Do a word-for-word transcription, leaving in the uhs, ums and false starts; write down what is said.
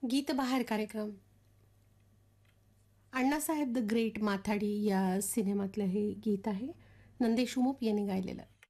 गीत बहार कार्यक्रम. अण्णासाहेब द ग्रेट माथाडी या सिनेमातलं हे गीत आहे. नंदेश उमप यांनी गायलेलं.